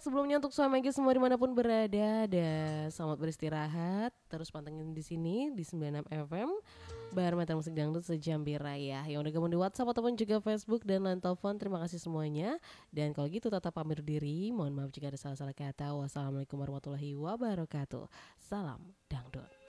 sebelumnya untuk suami semua dimanapun berada, dan selamat beristirahat. Terus pantengin di sini di 96 FM Bar Metal Musik Dangdut Sejambi Raya. Yang udah gabung di WhatsApp ataupun juga Facebook dan line telepon, terima kasih semuanya. Dan kalau gitu tetap pamit diri. Mohon maaf jika ada salah-salah kata. Wassalamualaikum warahmatullahi wabarakatuh. Salam dangdut.